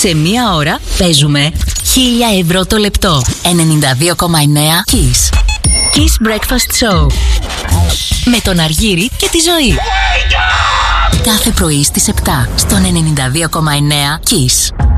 Σε μία ώρα παίζουμε 1.000 ευρώ το λεπτό. 92,9 Kiss. Kiss Breakfast Show. Με τον Αργύρη και τη Ζωή. Κάθε πρωί στις 7 στον 92,9 Kiss.